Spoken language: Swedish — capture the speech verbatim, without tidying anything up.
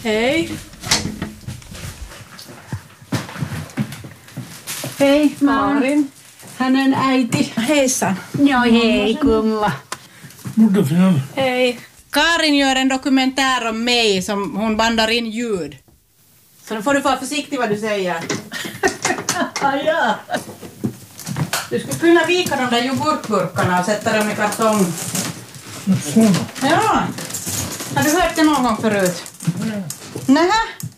Hej. Hej, Karin. Hänen äiti. Hejsan. Ja, hej kumma. Hej. Karin gör en dokumentär om mig som hon bandar in ljud. Så då får du vara försiktig vad du säger. Ah, ja. Du skulle kunna vika de där yoghurtburkarna och sätta dem i kartong. Ja. Har du hört det någon gång förut? Mm. Nähä.